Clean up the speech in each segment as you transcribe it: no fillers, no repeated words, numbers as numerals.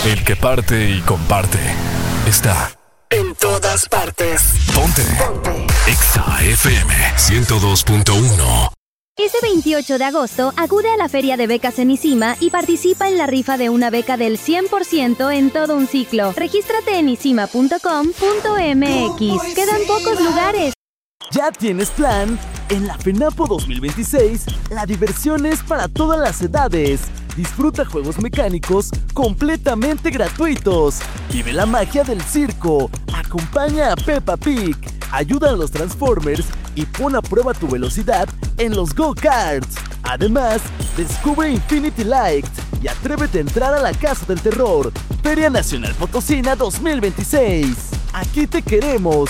El que parte y comparte está en todas partes. Ponte. Exa FM 102.1. Este 28 de agosto, acude a la Feria de Becas en ISIMA y participa en la rifa de una beca del 100% en todo un ciclo. Regístrate en isima.com.mx. Quedan pocos lugares. ¿Ya tienes plan? En la FENAPO 2026, la diversión es para todas las edades. Disfruta juegos mecánicos completamente gratuitos. Vive la magia del circo. Acompaña a Peppa Pig. Ayuda a los Transformers y pon a prueba tu velocidad en los go-karts. Además, descubre Infinity Lights y atrévete a entrar a la Casa del Terror. Feria Nacional Potosina 2026. Aquí te queremos.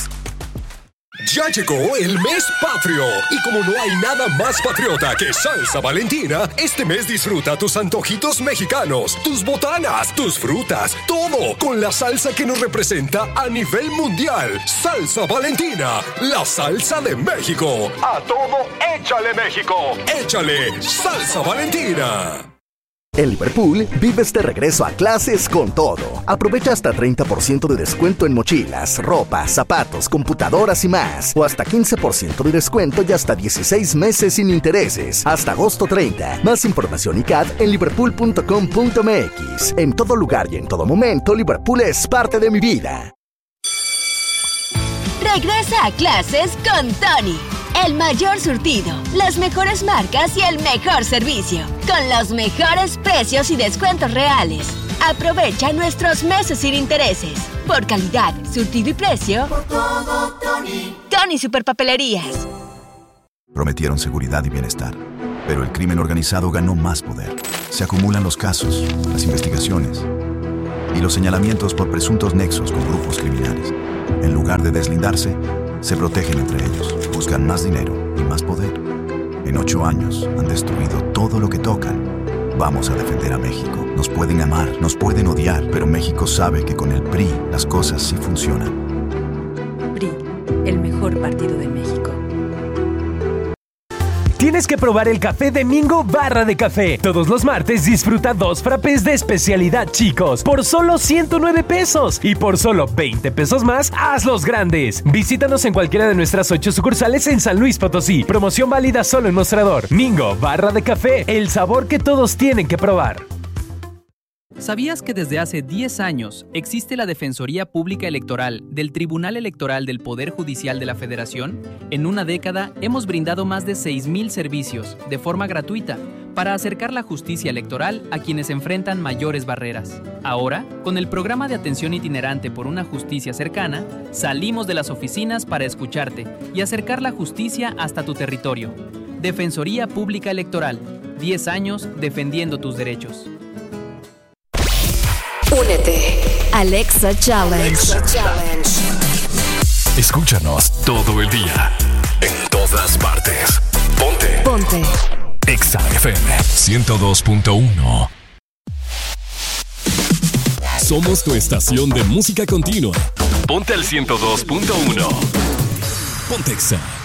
Ya llegó el mes patrio y como no hay nada más patriota que Salsa Valentina, este mes disfruta tus antojitos mexicanos, tus botanas, tus frutas, todo con la salsa que nos representa a nivel mundial. Salsa Valentina, la salsa de México. A todo, échale México, échale Salsa Valentina. En Liverpool, vives de regreso a clases con todo. Aprovecha hasta 30% de descuento en mochilas, ropa, zapatos, computadoras y más. O hasta 15% de descuento y hasta 16 meses sin intereses. Hasta agosto 30. Más información y CAD en liverpool.com.mx. En todo lugar y en todo momento, Liverpool es parte de mi vida. Regresa a clases con Tony. El mayor surtido, las mejores marcas y el mejor servicio. Con los mejores precios y descuentos reales. Aprovecha nuestros meses sin intereses. Por calidad, surtido y precio. Por todo, Tony. Tony Superpapelerías. Prometieron seguridad y bienestar, pero el crimen organizado ganó más poder. Se acumulan los casos, las investigaciones y los señalamientos por presuntos nexos con grupos criminales. En lugar de deslindarse, se protegen entre ellos, buscan más dinero y más poder. En 8 años han destruido todo lo que tocan. Vamos a defender a México. Nos pueden amar, nos pueden odiar, pero México sabe que con el PRI las cosas sí funcionan. PRI, el mejor partido de México. Tienes que probar el café de Mingo Barra de Café. Todos los martes disfruta 2 frappés de especialidad chicos por solo 109 pesos. Y por solo 20 pesos más, hazlos grandes. Visítanos en cualquiera de nuestras 8 sucursales en San Luis Potosí. Promoción válida solo en Mostrador. Mingo Barra de Café, el sabor que todos tienen que probar. ¿Sabías que desde hace 10 años existe la Defensoría Pública Electoral del Tribunal Electoral del Poder Judicial de la Federación? En una década hemos brindado más de 6,000 servicios de forma gratuita para acercar la justicia electoral a quienes enfrentan mayores barreras. Ahora, con el programa de atención itinerante por una justicia cercana, salimos de las oficinas para escucharte y acercar la justicia hasta tu territorio. Defensoría Pública Electoral, 10 años defendiendo tus derechos. Únete. Alexa Challenge. Escúchanos todo el día, en todas partes. Ponte. Exa FM 102.1. Somos tu estación de música continua. Ponte al 102.1. Ponte Exa.